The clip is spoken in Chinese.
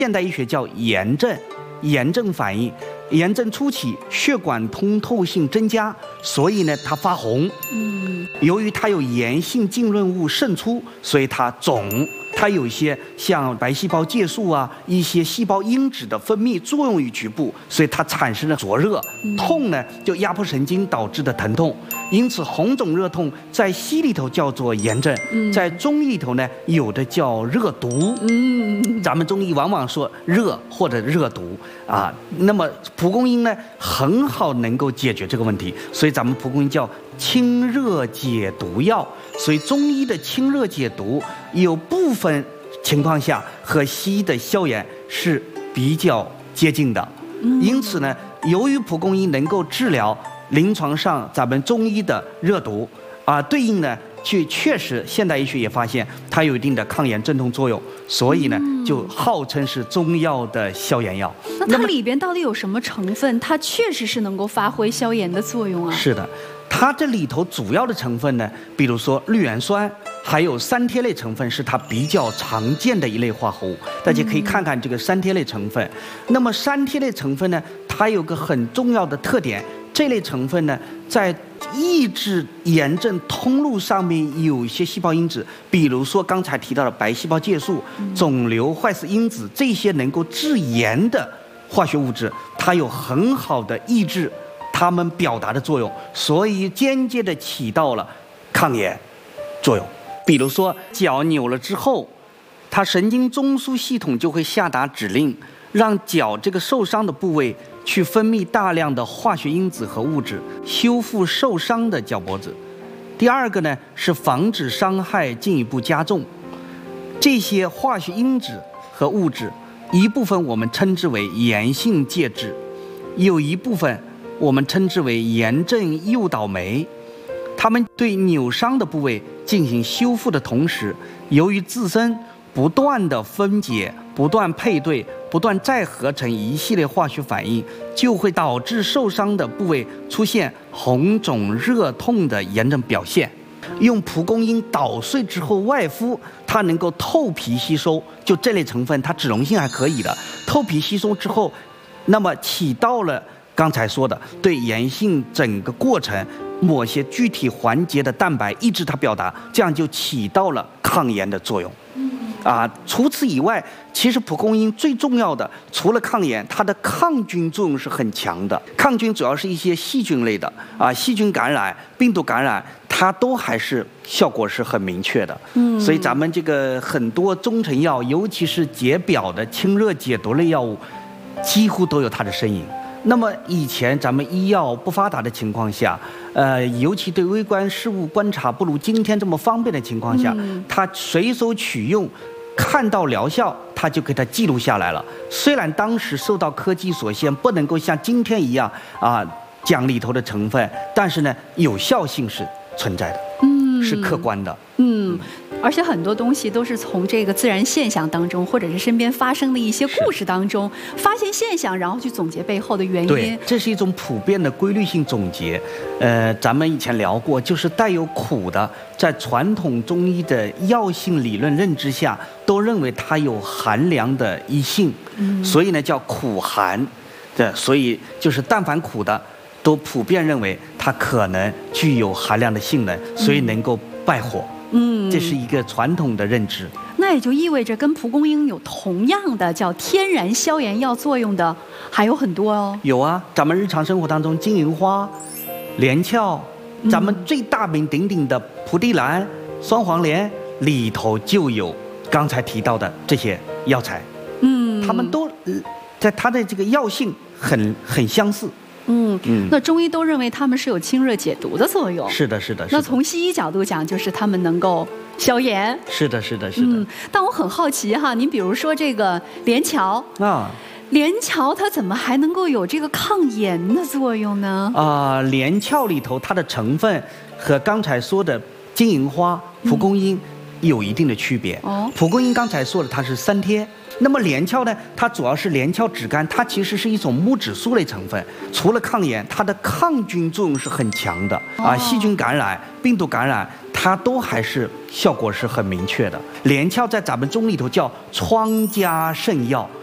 现代医学叫炎症，炎症反应。炎症初期，血管通透性增加，所以呢它发红。由于它有炎性浸润物渗出，所以它肿。它有一些像白细胞介素啊，一些细胞因子的分泌作用于局部，所以它产生了灼热。痛呢就压迫神经导致的疼痛。因此红肿热痛在西里头叫做炎症，在中医里头呢有的叫热毒。咱们中医往往说热或者热毒啊。那么蒲公英呢很好能够解决这个问题，所以咱们蒲公英叫清热解毒药。所以中医的清热解毒有部分情况下和西医的消炎是比较接近的。因此呢，由于蒲公英能够治疗临床上咱们中医的热毒啊，对应呢确实现代医学也发现它有一定的抗炎镇痛作用，所以呢就号称是中药的消炎药。 那它里边到底有什么成分，它确实是能够发挥消炎的作用啊？ 是的，它这里头主要的成分呢，比如说绿原酸，还有三萜类成分是它比较常见的一类化合物。大家可以看看这个三萜类成分。那么三萜类成分呢，它有个很重要的特点，这类成分呢，在抑制炎症通路上面有一些细胞因子，比如说刚才提到的白细胞介素、肿瘤坏死因子，这些能够致炎的化学物质，它有很好的抑制它们表达的作用，所以间接的起到了抗炎作用。比如说脚扭了之后，它神经中枢系统就会下达指令，让脚这个受伤的部位去分泌大量的化学因子和物质，修复受伤的脚脖子。第二个呢是防止伤害进一步加重。这些化学因子和物质，一部分我们称之为炎性介质，有一部分我们称之为炎症诱导酶。它们对扭伤的部位进行修复的同时，由于自身不断的分解、不断配对、不断再合成一系列化学反应，就会导致受伤的部位出现红肿热痛的炎症表现。用蒲公英捣碎之后外敷，它能够透皮吸收，就这类成分它脂溶性还可以的，透皮吸收之后，那么起到了刚才说的对炎性整个过程某些具体环节的蛋白抑制它表达，这样就起到了抗炎的作用。除此以外，其实蒲公英最重要的除了抗炎，它的抗菌作用是很强的。抗菌主要是一些细菌类的细菌感染、病毒感染，它都还是效果是很明确的。所以咱们这个很多中成药，尤其是解表的清热解毒类药物，几乎都有它的身影。那么以前咱们医药不发达的情况下，尤其对微观事物观察不如今天这么方便的情况下，它随手取用，看到疗效，它就给它记录下来了。虽然当时受到科技所限，不能够像今天一样讲里头的成分，但是呢，有效性是存在的，是客观的。 而且很多东西都是从这个自然现象当中，或者是身边发生的一些故事当中发现现象，然后去总结背后的原因。 对，这是一种普遍的规律性总结。咱们以前聊过，就是带有苦的，在传统中医的药性理论认知下，都认为它有寒凉的一性，所以呢叫苦寒。所以就是但凡苦的，都普遍认为它可能具有寒凉的性能，所以能够败火。这是一个传统的认知。 那也就意味着跟蒲公英有同样的叫天然消炎药作用的还有很多哦。 有啊，咱们日常生活当中，金银花、连翘，咱们最大名鼎鼎的蒲地蓝、双黄连里头就有刚才提到的这些药材。它们都在它的这个药性很相似。 那中医都认为它们是有清热解毒的作用。 是的，是的。 那从西医角度讲，就是它们能够消炎。 是的。 但我很好奇哈，您比如说这个连翘连翘它怎么还能够有这个抗炎的作用呢？ 连翘里头它的成分和刚才说的金银花、蒲公英有一定的区别。蒲公英刚才说的它是三萜。那么连翘呢，它主要是连翘脂苷，它其实是一种木质素类成分，除了抗炎，它的抗菌作用是很强的细菌感染、病毒感染，它都还是效果是很明确的。连翘在咱们中医里头叫疮痂肾药，